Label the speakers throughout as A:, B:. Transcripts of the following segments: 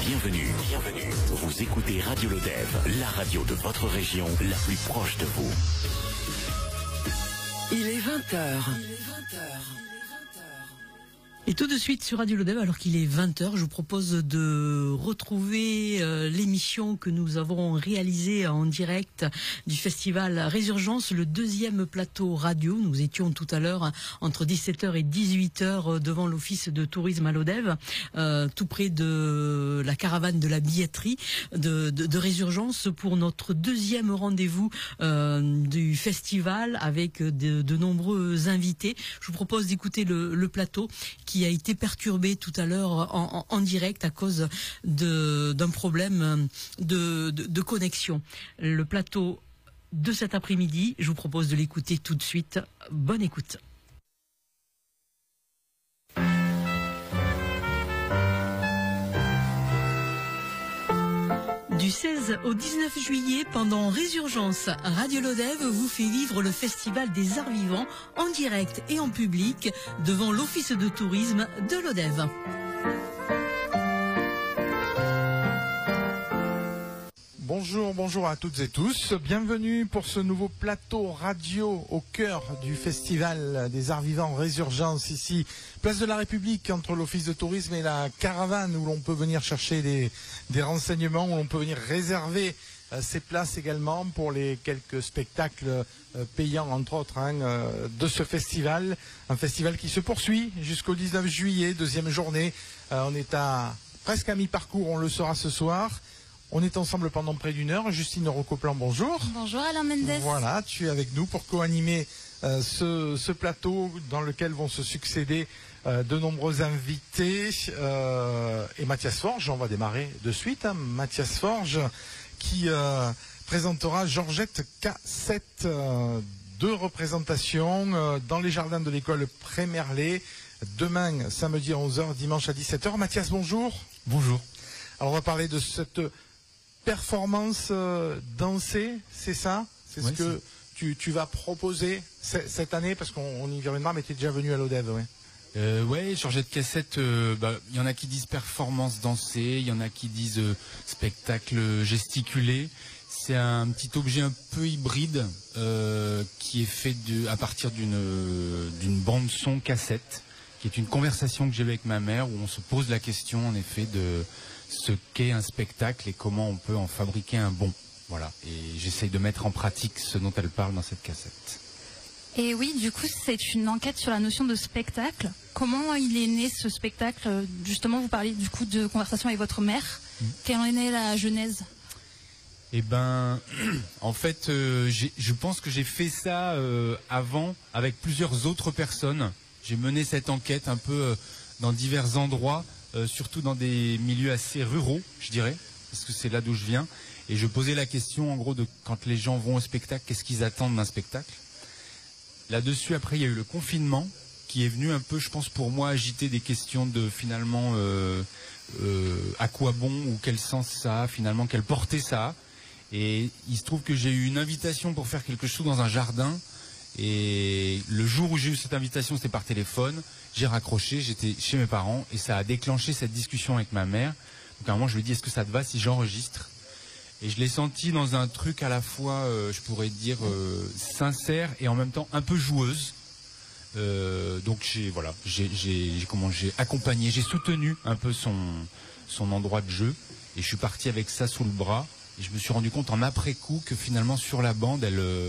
A: Bienvenue. Vous écoutez Radio Lodève, la radio de votre région, la plus proche de vous.
B: Il est 20h.
C: Et tout de suite sur Radio Lodève, alors qu'il est 20h, je vous propose de retrouver l'émission que nous avons réalisée en direct du festival Résurgence, le deuxième plateau radio. Nous étions tout à l'heure entre 17h et 18h devant l'office de tourisme à Lodève, tout près de la caravane de la billetterie de Résurgence pour notre deuxième rendez-vous du festival avec de nombreux invités. Je vous propose d'écouter le plateau qui a été perturbé tout à l'heure en direct à cause d'un problème de connexion. Le plateau de cet après-midi, je vous propose de l'écouter tout de suite. Bonne écoute. Du 16 au 19 juillet, pendant Résurgence, Radio Lodève vous fait vivre le Festival des Arts Vivants en direct et en public devant l'Office de tourisme de Lodève.
D: Bonjour à toutes et tous. Bienvenue pour ce nouveau plateau radio au cœur du Festival des Arts Vivants Résurgence, ici, place de la République, entre l'Office de tourisme et la caravane, où l'on peut venir chercher des renseignements, où l'on peut venir réserver ces places également pour les quelques spectacles payants, entre autres, de ce festival. Un festival qui se poursuit jusqu'au 19 juillet, deuxième journée. On est presque à mi-parcours, on le saura ce soir. On est ensemble pendant près d'une heure. Justine Rocoplan, bonjour.
E: Bonjour Alain Mendes.
D: Voilà, tu es avec nous pour co-animer ce plateau dans lequel vont se succéder de nombreux invités. Et Mathias Forge, on va démarrer de suite. Mathias Forge qui présentera Georgette Cassette. Deux représentations dans les jardins de l'école Prémerlet. Demain, samedi à 11h, dimanche à 17h. Mathias, bonjour.
F: Bonjour.
D: Alors on va parler de cette performance dansée, c'est ça? C'est ce que tu vas proposer cette année, parce qu'on y reviendra, mais tu es déjà venu à Lodève, ouais.
F: Ouais, Georgette Cassette, y en a qui disent performance dansée, il y en a qui disent spectacle gesticulé. C'est un petit objet un peu hybride qui est fait à partir d'une bande son cassette, qui est une conversation que j'ai eue avec ma mère, où on se pose la question en effet de ce qu'est un spectacle et comment on peut en fabriquer un bon. Voilà. Et j'essaye de mettre en pratique ce dont elle parle dans cette cassette.
E: Et oui, du coup, c'est une enquête sur la notion de spectacle. Comment il est né ce spectacle? Justement, vous parliez du coup de conversation avec votre mère. Quelle en est née la genèse?
F: Eh ben, en fait, je pense que j'ai fait ça avant avec plusieurs autres personnes. J'ai mené cette enquête un peu dans divers endroits, surtout dans des milieux assez ruraux, je dirais, parce que c'est là d'où je viens. Et je posais la question, en gros, de quand les gens vont au spectacle, qu'est-ce qu'ils attendent d'un spectacle? Là-dessus, après, il y a eu le confinement, qui est venu un peu, je pense, pour moi, agiter des questions de, finalement, à quoi bon, ou quel sens ça a, finalement, quelle portée ça a. Et il se trouve que j'ai eu une invitation pour faire quelque chose dans un jardin. Et le jour où j'ai eu cette invitation, c'était par téléphone. J'ai raccroché, j'étais chez mes parents et ça a déclenché cette discussion avec ma mère. Donc à un moment, je lui ai dit, est-ce que ça te va si j'enregistre? Et je l'ai senti dans un truc à la fois, je pourrais dire, sincère et en même temps un peu joueuse. Donc j'ai accompagné, j'ai soutenu un peu son endroit de jeu. Et je suis parti avec ça sous le bras. Et je me suis rendu compte en après-coup que finalement sur la bande,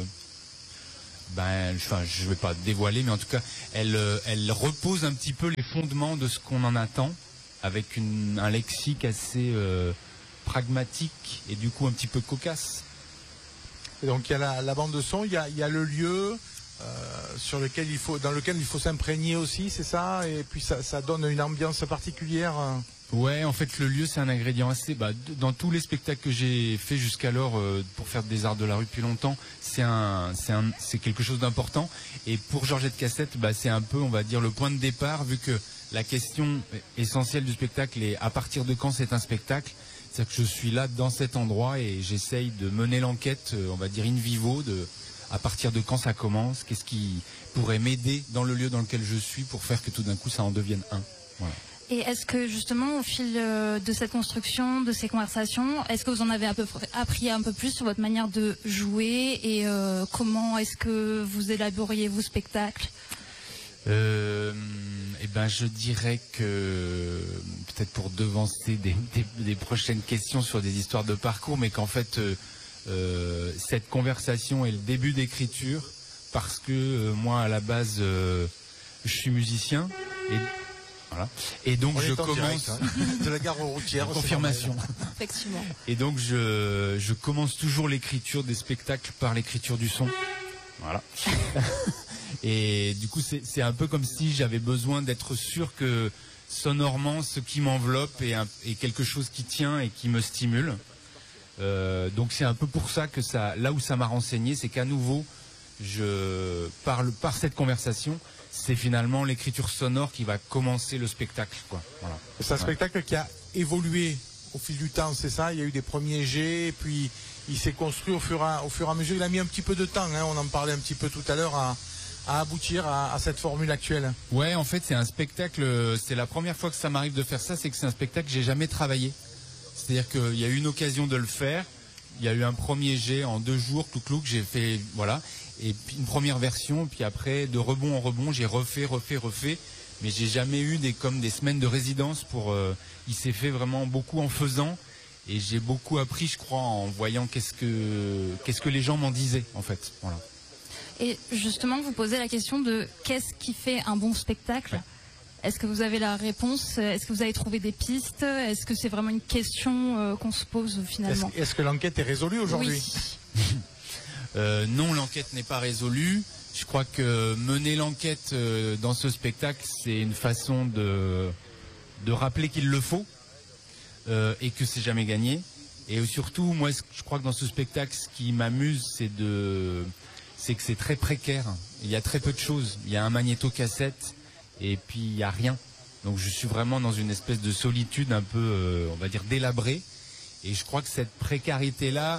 F: je vais pas dévoiler, mais en tout cas, elle repose un petit peu les fondements de ce qu'on en attend, avec un lexique assez pragmatique et du coup un petit peu cocasse.
D: Et donc il y a la bande de son, il y a le lieu dans lequel il faut s'imprégner aussi, c'est ça? Et puis ça donne une ambiance particulière.
F: Ouais, en fait, le lieu, c'est un ingrédient assez... dans tous les spectacles que j'ai fait jusqu'alors pour faire des arts de la rue depuis longtemps, c'est quelque chose d'important. Et pour Georgette Cassette, c'est un peu, on va dire, le point de départ, vu que la question essentielle du spectacle est à partir de quand c'est un spectacle. C'est-à-dire que je suis là dans cet endroit et j'essaye de mener l'enquête, on va dire in vivo, à partir de quand ça commence, qu'est-ce qui pourrait m'aider dans le lieu dans lequel je suis pour faire que tout d'un coup ça en devienne un. Voilà.
E: Et est-ce que justement au fil de cette construction, de ces conversations, est-ce que vous en avez appris un peu plus sur votre manière de jouer et comment est-ce que vous élaboriez vos spectacles?
F: Eh ben, je dirais que peut-être pour devancer des prochaines questions sur des histoires de parcours, mais qu'en fait cette conversation est le début d'écriture parce que moi à la base je suis musicien et voilà. Et donc je commence
D: direct, hein, de la gare routière.
F: Confirmation.
E: Effectivement.
F: Et donc je commence toujours l'écriture des spectacles par l'écriture du son. Voilà. Et du coup c'est un peu comme si j'avais besoin d'être sûr que sonorement ce qui m'enveloppe est quelque chose qui tient et qui me stimule. Donc c'est un peu pour ça que là où ça m'a renseigné, c'est qu'à nouveau par cette conversation, c'est finalement l'écriture sonore qui va commencer le spectacle, quoi. Voilà.
D: C'est un spectacle qui a évolué au fil du temps, c'est ça? Il y a eu des premiers jets, puis il s'est construit au fur et à mesure. Il a mis un petit peu de temps, hein, on en parlait un petit peu tout à l'heure, à aboutir à cette formule actuelle.
F: Ouais, en fait c'est un spectacle, c'est la première fois que ça m'arrive de faire ça, c'est que c'est un spectacle que j'ai jamais travaillé. C'est-à-dire qu'il y a eu une occasion de le faire, il y a eu un premier jet en 2 jours, clouc, j'ai fait, voilà, et puis une première version, puis après, de rebond en rebond, j'ai refait, mais j'ai jamais eu comme des semaines de résidence il s'est fait vraiment beaucoup en faisant, et j'ai beaucoup appris, je crois, en voyant qu'est-ce que les gens m'en disaient, en fait, voilà.
E: Et justement, vous posez la question de qu'est-ce qui fait un bon spectacle? Ouais. Est-ce que vous avez la réponse? Est-ce que vous avez trouvé des pistes? Est-ce que c'est vraiment une question qu'on se pose finalement?
D: Est-ce que l'enquête est résolue aujourd'hui?
E: Oui.
F: Non, l'enquête n'est pas résolue. Je crois que mener l'enquête dans ce spectacle, c'est une façon de rappeler qu'il le faut et que c'est jamais gagné. Et surtout, moi, je crois que dans ce spectacle, ce qui m'amuse, c'est que c'est très précaire. Il y a très peu de choses. Il y a un magnéto-cassette et puis il n'y a rien. Donc je suis vraiment dans une espèce de solitude un peu, on va dire, délabrée. Et je crois que cette précarité-là,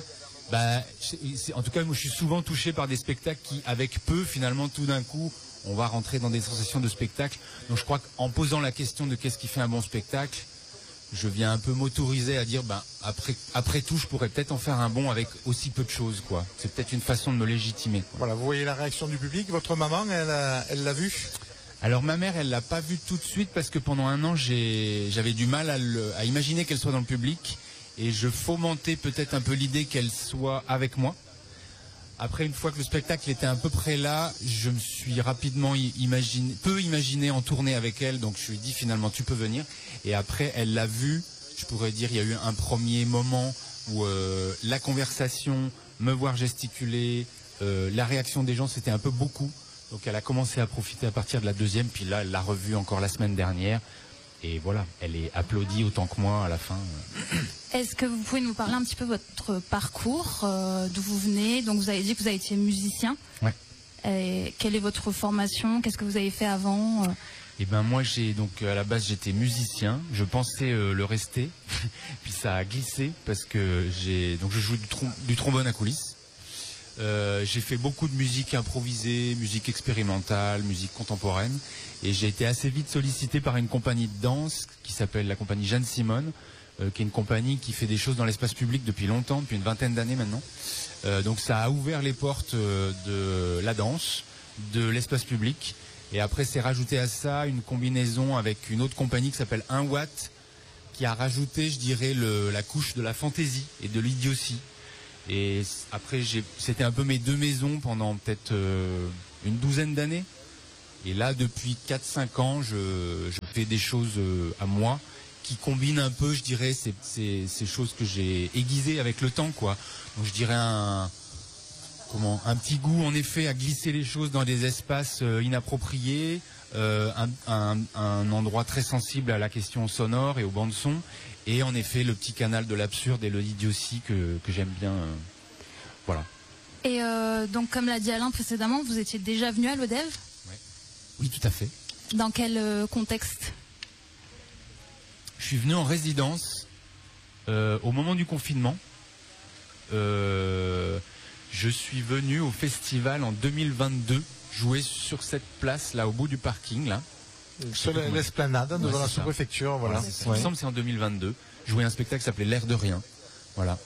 F: en tout cas, moi je suis souvent touché par des spectacles qui, avec peu, finalement, tout d'un coup, on va rentrer dans des sensations de spectacle. Donc je crois qu'en posant la question de qu'est-ce qui fait un bon spectacle, je viens un peu m'autoriser à dire, après tout, je pourrais peut-être en faire un bon avec aussi peu de choses, quoi. C'est peut-être une façon de me légitimer, quoi.
D: Voilà, vous voyez la réaction du public. Votre maman, elle l'a vu?
F: Alors ma mère, elle l'a pas vu tout de suite parce que pendant un an, j'avais du mal à imaginer qu'elle soit dans le public et je fomentais peut-être un peu l'idée qu'elle soit avec moi. Après, une fois que le spectacle était à peu près là, je me suis rapidement imaginé en tournée avec elle, donc je lui ai dit finalement tu peux venir. Et après, elle l'a vu, je pourrais dire, il y a eu un premier moment où la conversation, me voir gesticuler, la réaction des gens, c'était un peu beaucoup. Donc elle a commencé à profiter à partir de la deuxième, puis là, elle l'a revue encore la semaine dernière. Et voilà, elle est applaudie autant que moi à la fin.
E: Est-ce que vous pouvez nous parler un petit peu de votre parcours, d'où vous venez? Donc vous avez dit que vous avez été musicien.
F: Ouais.
E: Et quelle est votre formation? Qu'est-ce que vous avez fait avant?
F: Eh ben moi à la base j'étais musicien. Je pensais le rester, puis ça a glissé parce que je joue du trombone à coulisses. J'ai fait beaucoup de musique improvisée, musique expérimentale, musique contemporaine, et j'ai été assez vite sollicité par une compagnie de danse qui s'appelle la compagnie Jeanne Simone, qui est une compagnie qui fait des choses dans l'espace public depuis longtemps, depuis une vingtaine d'années maintenant. Donc ça a ouvert les portes de la danse, de l'espace public, et après c'est rajouté à ça une combinaison avec une autre compagnie qui s'appelle 1 Watt, qui a rajouté, je dirais, la couche de la fantaisie et de l'idiotie. Et après, c'était un peu mes deux maisons pendant peut-être une douzaine d'années. Et là, depuis 4-5 ans, je fais des choses à moi qui combinent un peu, je dirais, ces choses que j'ai aiguisées avec le temps, quoi. Donc je dirais un petit goût, en effet, à glisser les choses dans des espaces inappropriés, un endroit très sensible à la question sonore et aux bandes son. Et en effet, le petit canal de l'absurde et de l'idiotie que j'aime bien. Voilà.
E: Et donc, comme l'a dit Alain précédemment, vous étiez déjà venu à l'ODEV?
F: Ouais. Oui, tout à fait.
E: Dans quel contexte?
F: Je suis venu en résidence au moment du confinement. Je suis venu au festival en 2022 jouer sur cette place, là, au bout du parking, là.
D: Sur l'esplanade devant la sous-préfecture, voilà.
F: Il me semble que c'est en 2022. Je jouais un spectacle qui s'appelait L'air de rien. Voilà.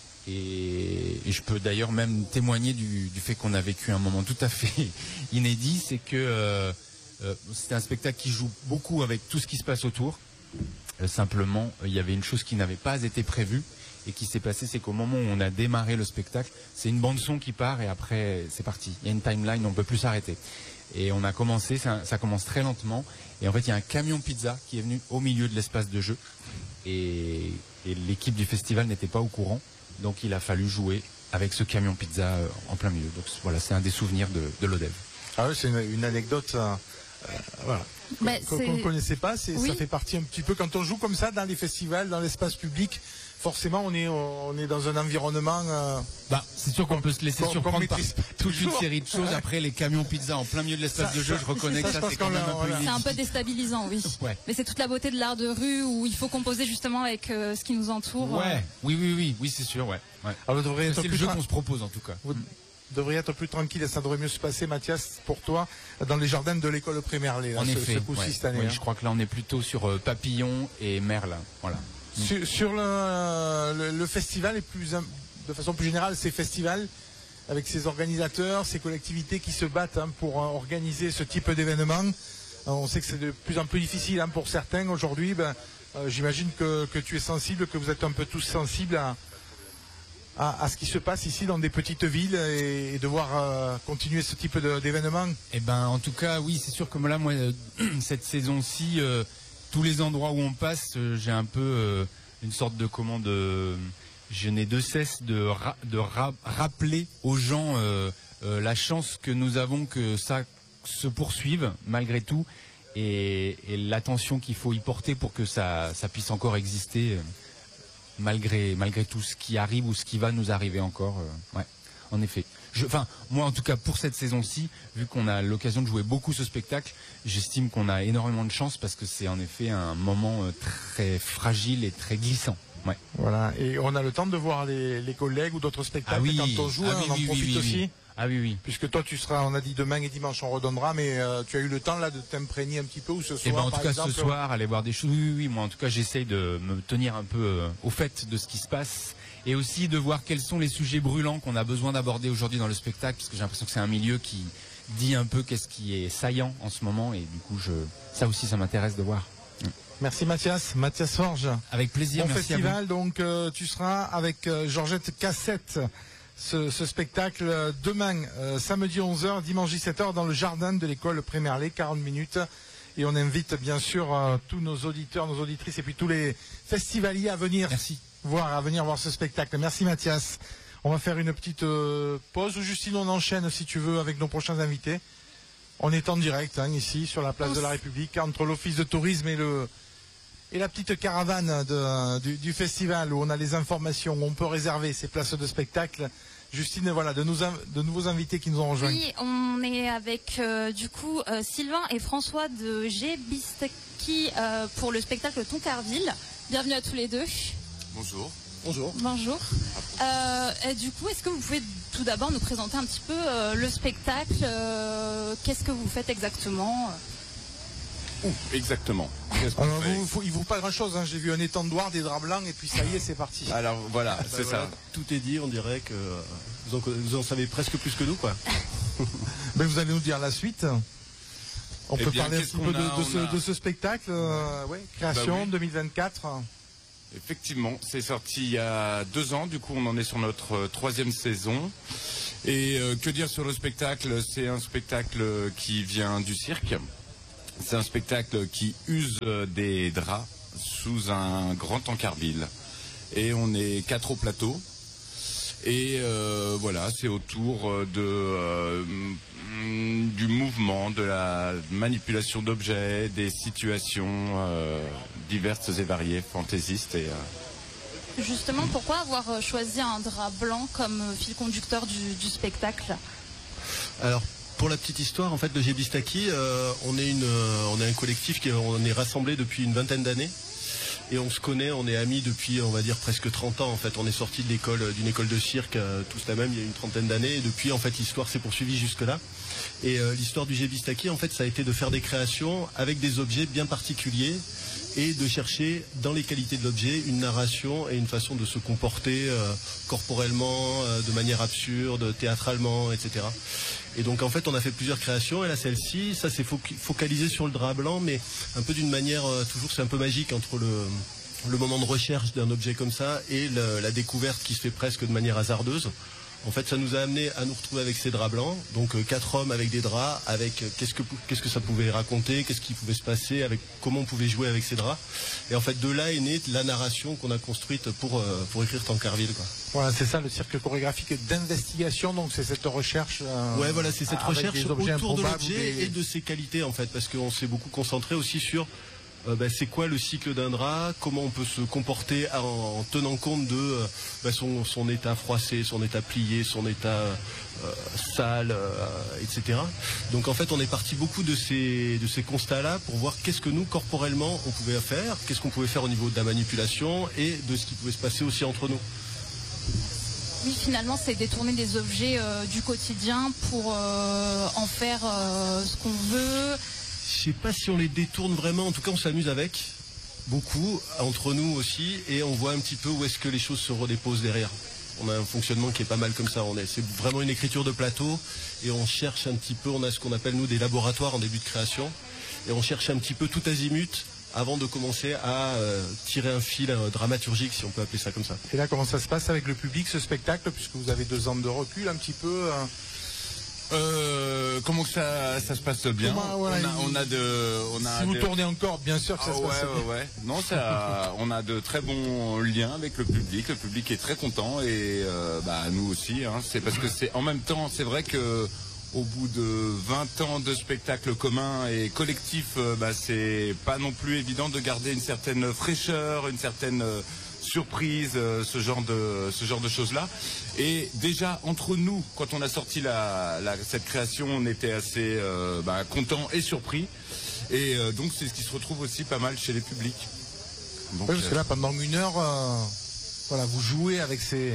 F: Et je peux d'ailleurs même témoigner du fait qu'on a vécu un moment tout à fait inédit, c'est que c'était un spectacle qui joue beaucoup avec tout ce qui se passe autour. Simplement, il y avait une chose qui n'avait pas été prévue et qui s'est passée, c'est qu'au moment où on a démarré le spectacle, c'est une bande son qui part et après c'est parti. Il y a une timeline, on ne peut plus s'arrêter. Et on a commencé, ça commence très lentement. Et en fait, il y a un camion pizza qui est venu au milieu de l'espace de jeu. Et l'équipe du festival n'était pas au courant. Donc il a fallu jouer avec ce camion pizza en plein milieu. Donc voilà, c'est un des souvenirs de l'ODEV.
D: Ah oui, c'est une anecdote voilà. Qu'on ne connaissait pas. Ça fait partie un petit peu, quand on joue comme ça dans les festivals, dans l'espace public, forcément on est dans un environnement...
F: c'est sûr qu'on peut se laisser surprendre par toute une série de choses. Après les camions pizza en plein milieu de l'espace de jeu, je reconnais que ça c'est quand même un peu inédit.
E: C'est un peu déstabilisant, oui. Ouais. Mais c'est toute la beauté de l'art de rue où il faut composer justement avec ce qui nous entoure.
F: Ouais. Oui, c'est sûr, ouais.
D: Alors,
F: c'est le jeu qu'on se propose en tout cas.
D: Vous devriez être plus tranquille et ça devrait mieux se passer, Mathias, pour toi, dans les jardins de l'école primaire.
F: En effet,
D: ce coup-ci cette année.
F: Oui, je crois que là on est plutôt sur Papillon et Merle. Voilà.
D: Sur le festival et de façon plus générale, ces festivals avec ces organisateurs, ces collectivités qui se battent pour organiser ce type d'événement. On sait que c'est de plus en plus difficile pour certains aujourd'hui. J'imagine que tu es sensible, que vous êtes un peu tous sensibles à ce qui se passe ici dans des petites villes et devoir continuer ce type d'événement.
F: En tout cas, oui, c'est sûr que là, moi, cette saison-ci, tous les endroits où on passe, j'ai un peu une sorte de commande. Je n'ai de cesse de rappeler aux gens la chance que nous avons que ça se poursuive malgré tout et l'attention qu'il faut y porter pour que ça puisse encore exister malgré tout ce qui arrive ou ce qui va nous arriver encore. En effet. Moi en tout cas pour cette saison-ci, vu qu'on a l'occasion de jouer beaucoup ce spectacle, j'estime qu'on a énormément de chance parce que c'est en effet un moment très fragile et très glissant. Ouais.
D: Voilà, et on a le temps de voir les collègues ou d'autres spectacles quand on joue, on en profite aussi.
F: Ah oui.
D: Puisque toi tu seras, on a dit demain et dimanche on redonnera, mais tu as eu le temps là de t'imprégner un petit peu ou ce soir
F: en tout cas ce soir, aller voir des choses. Oui, moi en tout cas j'essaye de me tenir un peu au fait de ce qui se passe. Et aussi de voir quels sont les sujets brûlants qu'on a besoin d'aborder aujourd'hui dans le spectacle, parce que j'ai l'impression que c'est un milieu qui dit un peu qu'est-ce qui est saillant en ce moment, et du coup, ça aussi, ça m'intéresse de voir.
D: Merci Mathias Forge.
F: Avec plaisir,
D: bon
F: merci
D: festival,
F: à vous.
D: Donc tu seras avec Georgette Cassette, ce spectacle demain, samedi 11h, dimanche 17h, dans le jardin de l'école Prémerlet, 40 minutes. Et on invite bien sûr tous nos auditeurs, nos auditrices, et puis tous les festivaliers à venir.
F: Merci.
D: À venir voir ce spectacle. Merci Mathias. On va faire une petite pause ou Justine, on enchaîne si tu veux avec nos prochains invités. On est en direct ici sur la place de la République entre l'office de tourisme et la petite caravane du festival où on a les informations, où on peut réserver ces places de spectacle. Justine, voilà, de nouveaux invités qui nous ont rejoints.
E: Oui, on est avec Sylvain et François de Gebistaki pour le spectacle Toncarville. Bienvenue à tous les deux.
B: Bonjour.
E: Bonjour. Et du coup, est-ce que vous pouvez tout d'abord nous présenter un petit peu le spectacle qu'est-ce que vous faites exactement
B: Exactement.
D: Alors, il vous pas grand-chose. J'ai vu un étendoir, des draps blancs, et puis ça y est, c'est parti.
B: Alors voilà, c'est ça.
G: Tout est dit, on dirait que vous en savez presque plus que nous, quoi.
D: Mais vous allez nous dire la suite. On peut parler un petit peu de ce spectacle, création 2024.
B: Effectivement, c'est sorti il y a 2 ans, du coup on en est sur notre 3e saison. Et que dire sur le spectacle? C'est un spectacle qui vient du cirque. C'est un spectacle qui use des draps sous un grand Tancarville. Et on est 4 au plateau. Et voilà, c'est autour du mouvement, de la manipulation d'objets, des situations diverses et variées, fantaisistes. Et,
E: Justement, pourquoi avoir choisi un drap blanc comme fil conducteur du spectacle?
G: Alors, pour la petite histoire, en fait, le Gebistaki, on est un collectif on est rassemblé depuis une 20aine d'années. Et on se connaît, on est amis depuis, on va dire, presque 30 ans. En fait, on est sortis de d'une école de cirque, tous la même, il y a une trentaine d'années. Et depuis, en fait, l'histoire s'est poursuivie jusque-là. Et l'histoire du Jebistaki, en fait, ça a été de faire des créations avec des objets bien particuliers et de chercher, dans les qualités de l'objet, une narration et une façon de se comporter corporellement, de manière absurde, théâtralement, etc. Et donc, en fait, on a fait plusieurs créations. Et là, celle-ci, ça s'est focalisé sur le drap blanc, mais un peu d'une manière, toujours, c'est un peu magique entre le moment de recherche d'un objet comme ça et la découverte qui se fait presque de manière hasardeuse. En fait, ça nous a amené à nous retrouver avec ces draps blancs, donc 4 hommes avec des draps, avec qu'est-ce que ça pouvait raconter, qu'est-ce qui pouvait se passer, avec comment on pouvait jouer avec ces draps. Et en fait, de là est née la narration qu'on a construite pour écrire Tancarville, quoi.
D: Voilà, c'est ça le cirque chorégraphique d'investigation, donc c'est cette recherche.
G: Ouais, voilà, c'est cette recherche autour de l'objet et de ses qualités, en fait, parce qu'on s'est beaucoup concentré aussi sur c'est quoi le cycle d'un drap, comment on peut se comporter en tenant compte de son état froissé, son état plié, son état sale, etc. Donc en fait on est parti beaucoup de ces constats-là pour voir qu'est-ce que nous corporellement on pouvait faire, qu'est-ce qu'on pouvait faire au niveau de la manipulation et de ce qui pouvait se passer aussi entre nous.
E: Oui, finalement, c'est détourner des objets du quotidien pour en faire ce qu'on veut.
G: Je sais pas si on les détourne vraiment, en tout cas on s'amuse avec, beaucoup, entre nous aussi, et on voit un petit peu où est-ce que les choses se redéposent derrière. On a un fonctionnement qui est pas mal comme ça, c'est vraiment une écriture de plateau, et on cherche un petit peu, on a ce qu'on appelle nous des laboratoires en début de création, et on cherche un petit peu tout azimut avant de commencer à tirer un fil dramaturgique, si on peut appeler ça comme ça.
D: Et là, comment ça se passe avec le public, ce spectacle, puisque vous avez 2 ans de recul un petit peu
B: comment que ça se passe bien.
D: Si vous tournez encore, bien sûr que ça se passe bien.
B: Ouais. Non, on a de très bons liens avec le public. Le public est très content et nous aussi. C'est parce que c'est en même temps, c'est vrai que au bout de 20 ans de spectacle commun et collectif, c'est pas non plus évident de garder une certaine fraîcheur, une certaine surprise, ce genre de choses-là. Et déjà, entre nous, quand on a sorti cette création, on était assez contents et surpris. Et donc, c'est ce qui se retrouve aussi pas mal chez les publics. Donc,
D: oui, parce que là, pendant 1 heure, vous jouez avec ces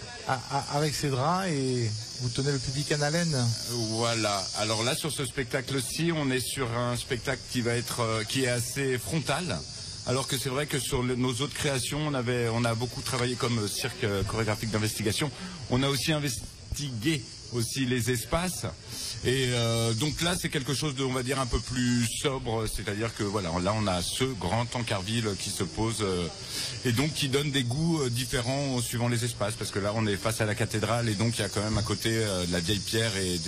D: draps et vous tenez le public en haleine.
B: Voilà. Alors là, sur ce spectacle-ci, on est sur un spectacle qui est assez frontal. Alors que c'est vrai que sur nos autres créations, on a beaucoup travaillé comme cirque chorégraphique d'investigation. On a aussi investigué aussi les espaces. Et donc là, c'est quelque chose de, on va dire, un peu plus sobre. C'est-à-dire que voilà, là, on a ce grand Tancarville qui se pose et donc qui donne des goûts différents suivant les espaces. Parce que là, on est face à la cathédrale et donc il y a quand même à côté de la vieille pierre et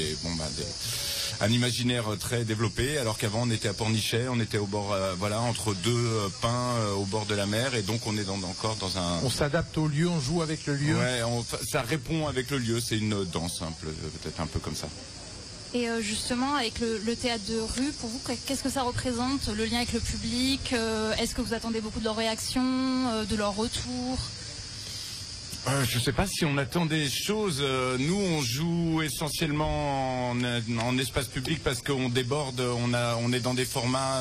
B: un imaginaire très développé, alors qu'avant on était à Pornichet, on était au bord, entre 2 pins au bord de la mer, et donc on est encore dans un...
D: On s'adapte au lieu, on joue avec le lieu.
B: Ouais, ça répond avec le lieu, c'est une danse, peut-être un peu comme ça.
E: Et justement, avec le théâtre de rue, pour vous, qu'est-ce que ça représente, le lien avec le public? Est-ce que vous attendez beaucoup de leurs réactions, de leurs retours?
B: Je ne sais pas si on attend des choses. Nous, on joue essentiellement en espace public parce qu'on déborde. On est dans des formats.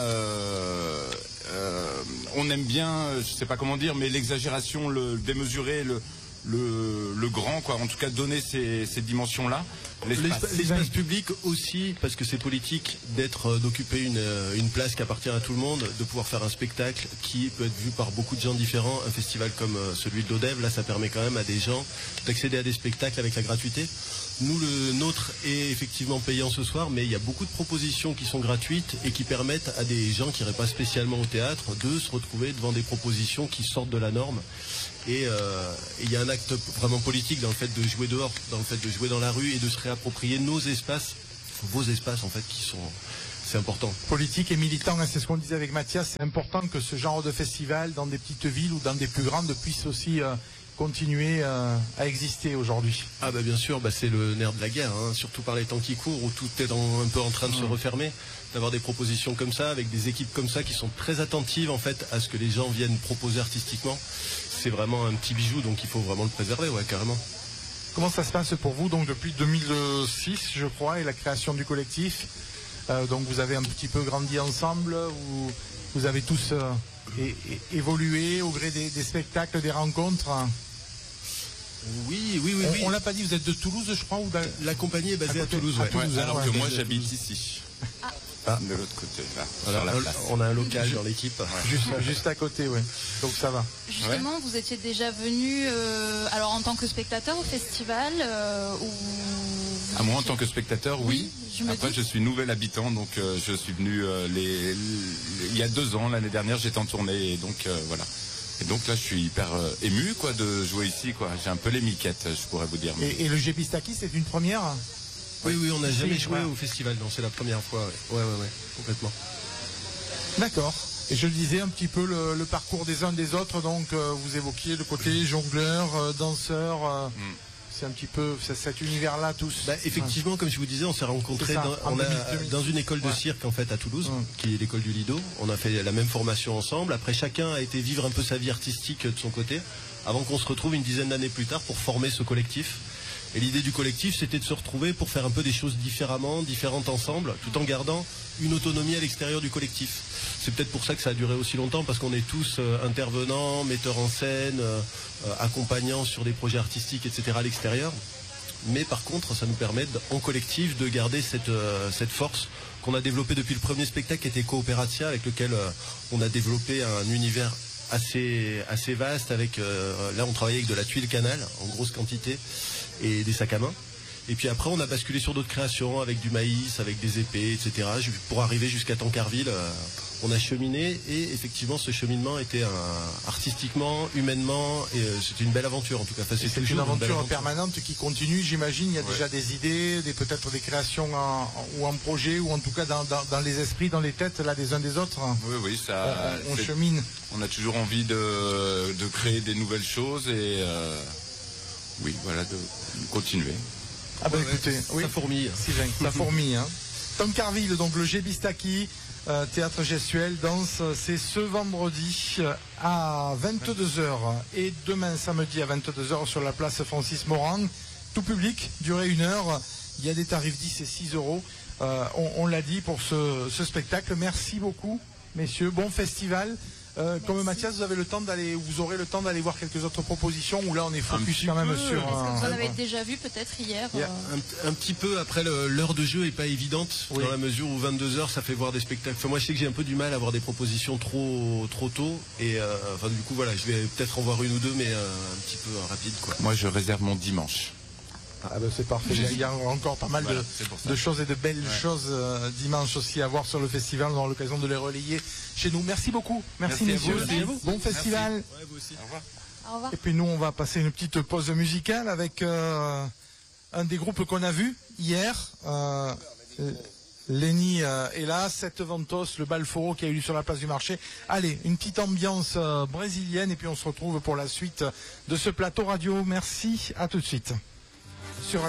B: On aime bien, je ne sais pas comment dire, mais l'exagération, le démesuré, le grand, quoi. En tout cas, donner ces dimensions-là.
G: L'espace public aussi, parce que c'est politique d'occuper une place qui appartient à tout le monde, de pouvoir faire un spectacle qui peut être vu par beaucoup de gens différents. Un festival comme celui de l'Odève, là, ça permet quand même à des gens d'accéder à des spectacles avec la gratuité. Nous, le nôtre est effectivement payant ce soir, mais il y a beaucoup de propositions qui sont gratuites et qui permettent à des gens qui n'iraient pas spécialement au théâtre de se retrouver devant des propositions qui sortent de la norme. Et il y a un acte vraiment politique dans le fait de jouer dehors, dans le fait de jouer dans la rue et de se réapproprier nos espaces, vos espaces en fait, c'est important.
D: Politique et militant, c'est ce qu'on disait avec Mathias, c'est important que ce genre de festival dans des petites villes ou dans des plus grandes puisse aussi continuer à exister aujourd'hui.
G: Ah bah bien sûr, c'est le nerf de la guerre, surtout par les temps qui courent où tout est un peu en train de se refermer. D'avoir des propositions comme ça, avec des équipes comme ça qui sont très attentives en fait à ce que les gens viennent proposer artistiquement, c'est vraiment un petit bijou, donc il faut vraiment le préserver, ouais, carrément.
D: Comment ça se passe pour vous donc depuis 2006 je crois et la création du collectif, donc vous avez un petit peu grandi ensemble, vous avez tous évolué au gré des spectacles, des rencontres?
G: Oui.
D: On l'a pas dit, vous êtes de Toulouse, je crois, ou
G: La compagnie est basée à Toulouse, ouais.
B: Ouais, alors que moi
G: basée à
B: j'habite
G: Toulouse.
B: ici. De l'autre côté, là,
G: Voilà,
B: sur la place.
G: on a un local dans l'équipe.
D: juste à côté, oui. Donc ça va.
E: Justement, vous étiez déjà venu, alors en tant que spectateur au festival, ou...
B: Moi en tant que spectateur, oui.
E: je me
B: Après
E: dis.
B: je suis nouvel habitant, donc je suis venu il y a 2 ans, l'année dernière j'étais en tournée, et donc voilà. Et donc là je suis hyper ému quoi de jouer ici quoi. J'ai un peu les miquettes, je pourrais vous dire.
D: Et le Jebistaki, c'est une première?
G: Oui, on n'a jamais joué
D: voilà.
G: au festival, non, c'est la première fois. Ouais, complètement.
D: D'accord. Et je le disais un petit peu le parcours des uns des autres, donc vous évoquiez le côté jongleur, danseur, c'est un petit peu cet univers-là tous.
G: Effectivement, comme je vous disais, on s'est rencontrés
D: C'est ça,
G: dans une école de cirque en fait à Toulouse, qui est l'école du Lido. On a fait la même formation ensemble. Après, chacun a été vivre un peu sa vie artistique de son côté, avant qu'on se retrouve une dizaine d'années plus tard pour former ce collectif. Et l'idée du collectif, c'était de se retrouver pour faire un peu des choses différentes ensemble, tout en gardant une autonomie à l'extérieur du collectif. C'est peut-être pour ça que ça a duré aussi longtemps, parce qu'on est tous intervenants, metteurs en scène, accompagnants sur des projets artistiques, etc. à l'extérieur. Mais par contre, ça nous permet, en collectif, de garder cette force qu'on a développée depuis le premier spectacle, qui était Cooperatia, avec lequel on a développé un univers assez vaste. Avec là, on travaillait avec de la tuile canal, en grosse quantité, et des sacs à main. Et puis après, on a basculé sur d'autres créations, avec du maïs, avec des épées, etc. Pour arriver jusqu'à Tancarville, on a cheminé, et effectivement, ce cheminement était artistiquement, humainement, et c'était une belle aventure en tout cas. Enfin,
D: c'est une aventure permanente qui continue, j'imagine. Il y a déjà des idées, peut-être des créations ou en projet, ou en tout cas dans les esprits, dans les têtes là des uns des autres.
B: Oui, ça.
D: On chemine.
B: On a toujours envie de créer des nouvelles choses, et oui, voilà, de continuer.
D: Ah ben écoutez,
G: ça fourmille.
D: Sylvain, ça fourmille. Tancarville, donc le Jebistaki, théâtre gestuel, danse, c'est ce vendredi à 22h et demain samedi à 22h sur la place Francis Morand. Tout public, durée 1 heure. Il y a des tarifs 10 et 6 euros. On l'a dit pour ce spectacle. Merci beaucoup, messieurs. Bon festival. Comme Mathias, vous aurez le temps d'aller voir quelques autres propositions, où là on est focus quand même sur.
E: Est-ce que vous en avez déjà vu peut-être hier?
G: Un petit peu. Après, l'heure de jeu est pas évidente, dans la mesure où 22h ça fait voir des spectacles. Enfin, moi je sais que j'ai un peu du mal à avoir des propositions trop tôt, et du coup voilà, je vais peut-être en voir une ou deux, mais un petit peu rapide quoi.
B: Moi je réserve mon dimanche.
D: Ah ben c'est parfait, il y a encore pas mal de choses et de belles choses dimanche aussi à voir sur le festival. On aura l'occasion de les relayer chez nous. Merci beaucoup, merci messieurs, bon festival.
G: Ouais, vous aussi.
B: Au revoir.
E: Au revoir.
D: Et puis nous on va passer une petite pause musicale avec un des groupes qu'on a vu hier, Lenny est là, Sete Ventos, le Balforo qui a eu lieu sur la place du marché. Allez, une petite ambiance brésilienne, et puis on se retrouve pour la suite de ce plateau radio. Merci, à tout de suite. Sur